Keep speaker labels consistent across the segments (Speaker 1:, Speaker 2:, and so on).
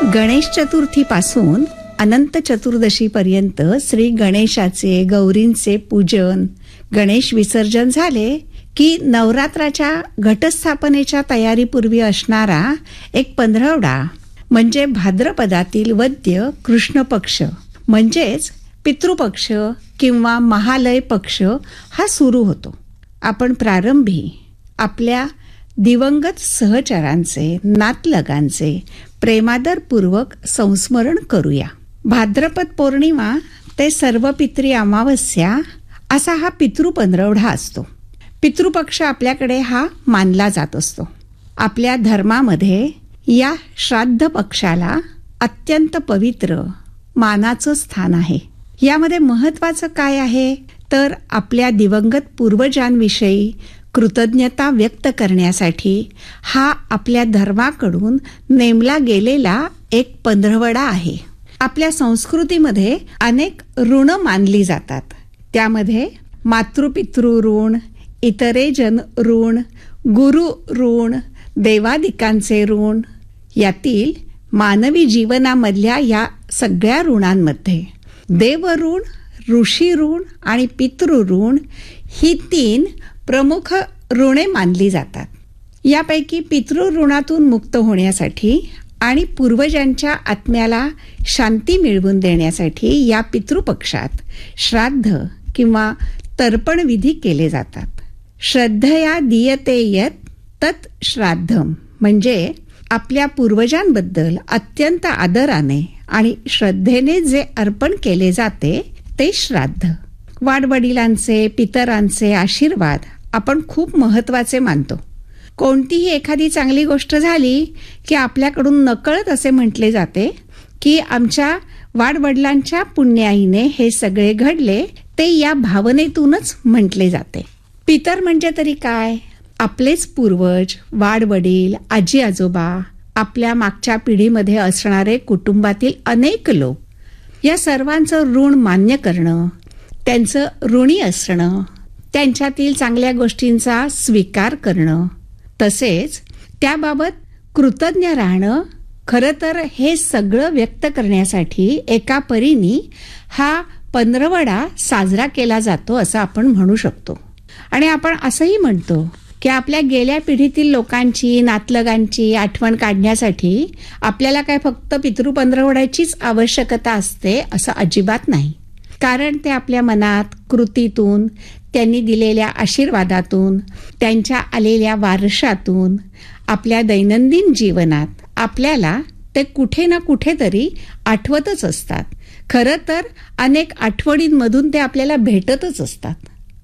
Speaker 1: गणेश चतुर्थीपासून अनंत चतुर्दशीपर्यंत श्री गणेशाचे गौरींचे पूजन, गणेश विसर्जन झाले की नवरात्राच्या घटस्थापनेच्या तयारीपूर्वी असणारा एक पंधरवडा म्हणजे भाद्रपदातील वद्य कृष्ण पक्ष म्हणजेच पितृपक्ष किंवा महालय पक्ष हा सुरू होतो. आपण प्रारंभी आपल्या दिवंगत सहचरांचे, नातलगांचे प्रेमादरपूर्वक संस्मरण करूया. भाद्रपद पौर्णिमा ते सर्वपित्री अमावस्या असा हा पितृपंधरवडा असतो. पितृपक्ष आपल्याकडे हा मानला जात असतो. आपल्या धर्मामध्ये या श्राद्ध पक्षाला अत्यंत पवित्र मानाचं स्थान आहे. यामध्ये महत्वाचं काय आहे तर आपल्या दिवंगत पूर्वजांविषयी कृतज्ञता व्यक्त करण्यासाठी हा आपल्या धर्माकडून नेमला गेलेला एक पंधरवडा आहे. आपल्या संस्कृतीमध्ये अनेक ऋण मानली जातात. त्यामध्ये मातृपितृ ऋण, इतरेजन ऋण, गुरु ऋण, देवादिकांचे ऋण, यातील मानवी जीवनामधल्या या सगळ्या ऋणांमध्ये देवऋण, ऋषी ऋण आणि पितृ ऋण ही 3 प्रमुख ऋणे मानली जातात. यापैकी पितृ ऋणातून मुक्त होण्यासाठी आणि पूर्वजांच्या आत्म्याला शांती मिळवून देण्यासाठी या पितृपक्षात श्राद्ध किंवा तर्पण विधी केले जातात. श्रद्धया दीयते यत् तत् श्राद्धम म्हणजे आपल्या पूर्वजांबद्दल अत्यंत आदराने आणि श्रद्धेने जे अर्पण केले जाते ते श्राद्ध. वाडवडिलांचे, पितरांचे आशीर्वाद आपण खूप महत्वाचे मानतो. कोणतीही एखादी चांगली गोष्ट झाली की आपल्याकडून नकळत असे म्हटले जाते की आमच्या वाडवडिलांच्या पुण्याईने हे सगळे घडले, ते या भावनेतूनच म्हटले जाते. पितर म्हणजे तरी काय? आपलेच पूर्वज, वाडवडील, आजी आजोबा, आपल्या मागच्या पिढीमध्ये असणारे कुटुंबातील अनेक लोक, या सर्वांचं ऋण मान्य करणं, त्यांचं ऋणी असणं, त्यांच्यातील चांगल्या गोष्टींचा स्वीकार करणं, तसेच त्याबाबत कृतज्ञ राहणं, खरं तर हे सगळं व्यक्त करण्यासाठी एका परीने हा पंधरवडा साजरा केला जातो असं आपण म्हणू शकतो. आणि आपण असंही म्हणतो की आपल्या गेल्या पिढीतील लोकांची, नातलगांची आठवण काढण्यासाठी आपल्याला काय फक्त पितृपंधरवड्याचीच आवश्यकता असते असं अजिबात नाही. कारण ते आपल्या मनात, कृतीतून, त्यांनी दिलेल्या आशीर्वादातून, त्यांच्या आलेल्या वारशातून, आपल्या दैनंदिन जीवनात आपल्याला ते कुठे ना कुठेतरी आठवतच असतात. खरं तर अनेक आठवणींमधून ते आपल्याला भेटतच असतात.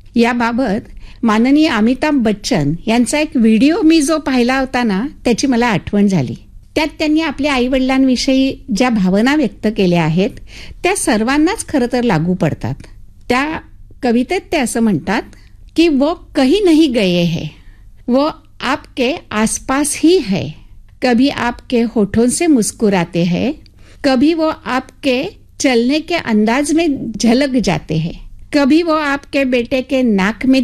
Speaker 1: याबाबत माननीय अमिताभ बच्चन यांचा एक व्हिडिओ मी जो पाहिला होता ना, त्याची मला आठवण झाली. त्यात त्यांनी आपल्या आईवडिलांविषयी ज्या भावना व्यक्त केल्या आहेत त्या सर्वांनाच खरं तर लागू पडतात. त्या कवितेत ते असं म्हणतात की वो कहीं नहीं गए है, वो आपके आसपास ही है, कभी आपके होठों से मुस्कुराते हैं, कभी वो आपके चलने के अंदाज में झलक जाते हैं, कभी वो आपके बेटे के नाक में